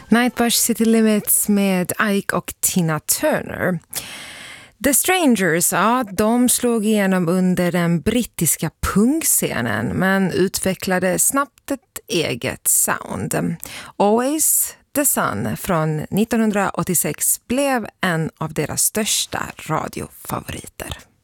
Nightbus City Limits med Ike och Tina Turner. The Strangers, ja, de slog igenom under den brittiska punkscenen men utvecklade snabbt ett eget sound. Always the Sun från 1986 blev en av deras största radiofavoriter.